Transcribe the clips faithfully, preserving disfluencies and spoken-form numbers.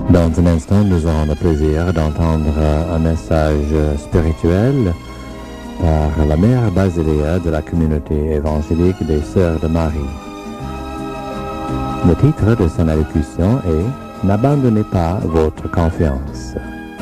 Dans un instant, nous aurons le plaisir d'entendre un message spirituel par la mère Basiléa de la communauté évangélique des Sœurs de Marie. Le titre de son allocution est « N'abandonnez pas votre confiance ».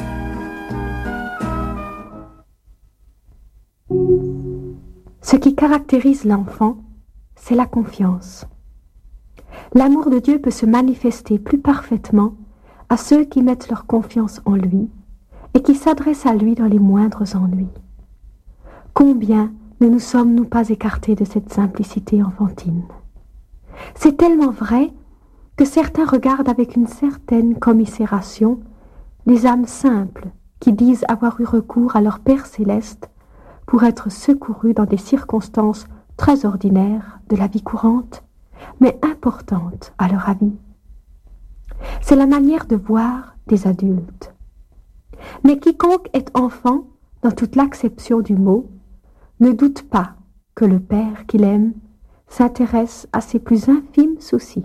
Ce qui caractérise l'enfant, c'est la confiance. L'amour de Dieu peut se manifester plus parfaitement à ceux qui mettent leur confiance en lui et qui s'adressent à lui dans les moindres ennuis. Combien ne nous sommes-nous pas écartés de cette simplicité enfantine? C'est tellement vrai que certains regardent avec une certaine commisération les âmes simples qui disent avoir eu recours à leur Père céleste pour être secourus dans des circonstances très ordinaires de la vie courante, mais importantes à leur avis. C'est la manière de voir des adultes. Mais quiconque est enfant, dans toute l'acception du mot, ne doute pas que le Père qu'il aime s'intéresse à ses plus infimes soucis.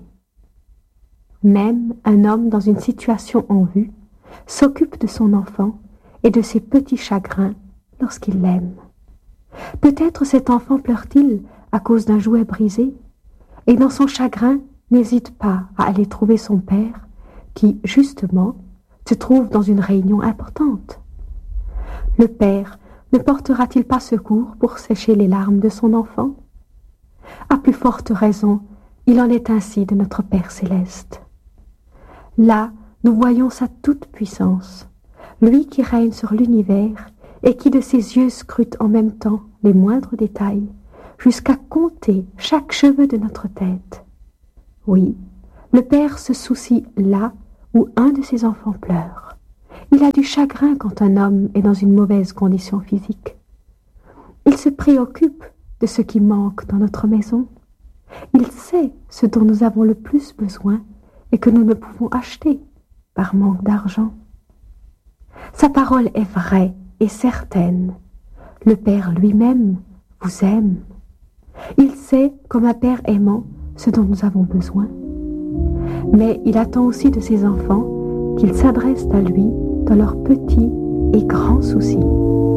Même un homme dans une situation en vue s'occupe de son enfant et de ses petits chagrins lorsqu'il l'aime. Peut-être cet enfant pleure-t-il à cause d'un jouet brisé, et dans son chagrin n'hésite pas à aller trouver son père qui, justement, se trouve dans une réunion importante. Le père ne portera-t-il pas secours pour sécher les larmes de son enfant? À plus forte raison, il en est ainsi de notre Père céleste. Là, nous voyons sa toute-puissance, lui qui règne sur l'univers et qui de ses yeux scrute en même temps les moindres détails, jusqu'à compter chaque cheveu de notre tête. Oui, le Père se soucie là où un de ses enfants pleure. Il a du chagrin quand un homme est dans une mauvaise condition physique. Il se préoccupe de ce qui manque dans notre maison. Il sait ce dont nous avons le plus besoin et que nous ne pouvons acheter par manque d'argent. Sa parole est vraie et certaine. Le Père lui-même vous aime. Il sait, comme un Père aimant, ce dont nous avons besoin. Mais il attend aussi de ses enfants qu'ils s'adressent à lui dans leurs petits et grands soucis.